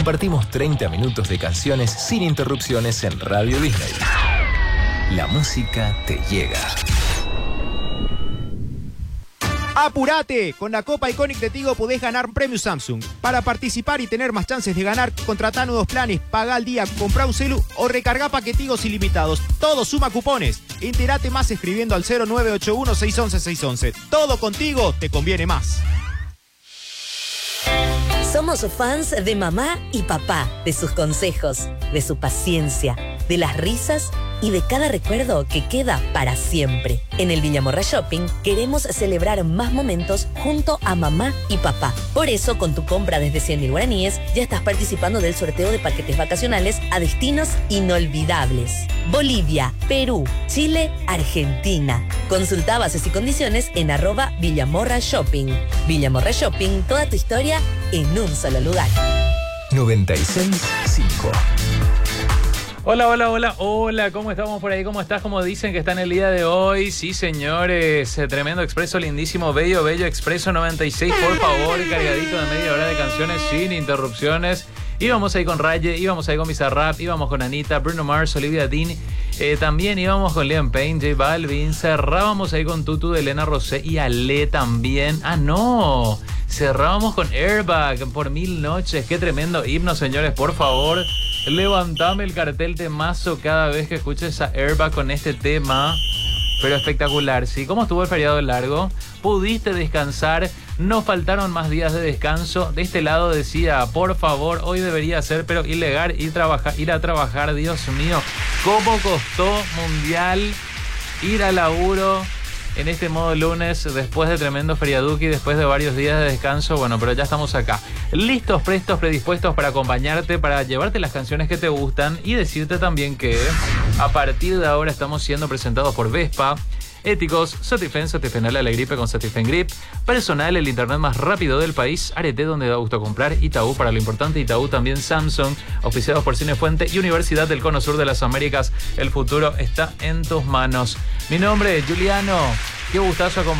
compartimos 30 minutos de canciones sin interrupciones en Radio Disney. La música te llega. ¡Apurate! Con la Copa Iconic de Tigo podés ganar un premio Samsung. Para participar y tener más chances de ganar, contratá nuevos planes, pagá al día, comprá un celu o recargá paquetigos ilimitados. Todo suma cupones. Entérate más escribiendo al 0981-611-611. Todo contigo te conviene más. Somos fans de mamá y papá, de sus consejos, de su paciencia, de las risas y de cada recuerdo que queda para siempre. En el Villamorra Shopping queremos celebrar más momentos junto a mamá y papá. Por eso, con tu compra desde 100.000 guaraníes, ya estás participando del sorteo de paquetes vacacionales a destinos inolvidables. Bolivia, Perú, Chile, Argentina. Consulta bases y condiciones en @Villamorra Shopping. Villamorra Shopping, toda tu historia en un solo lugar. 96.5. Hola, ¿cómo estamos por ahí? ¿Cómo estás? ¿Cómo dicen que está en el día de hoy? Sí, señores, tremendo expreso, lindísimo, bello expreso 96, por favor, cargadito de media hora de canciones sin interrupciones. Íbamos ahí con Raye, íbamos ahí con Bizarrap, íbamos con Anita, Bruno Mars, Olivia Dean, también íbamos con Liam Payne, J Balvin, cerrábamos ahí con Tutu de Elena Rosé y Ale también. Cerrábamos con Airbag por 1000 noches. Qué tremendo himno, señores, por favor. Levantame el cartel temazo cada vez que escuches a Airbag con este tema. Pero espectacular, ¿sí? ¿Cómo estuvo el feriado largo? ¿Pudiste descansar? No faltaron más días de descanso. De este lado decía, por favor, hoy debería ser, pero ilegal ir a trabajar. Dios mío, ¿cómo costó mundial ir al laburo en este modo lunes, después de tremendo feriaduki, después de varios días de descanso? Bueno, pero ya estamos acá, listos, prestos, predispuestos para acompañarte, para llevarte las canciones que te gustan y decirte también que a partir de ahora estamos siendo presentados por Vespa, Éticos, Sotifen, Sotifenal a la gripe con Sotifen Grip, Personal, el internet más rápido del país, Arete, donde da gusto comprar, Itaú, para lo importante, Itaú también, Samsung, auspiciados por Cinefuente y Universidad del Cono Sur de las Américas. El futuro está en tus manos. Mi nombre es Juliano, qué gustazo acompañarte.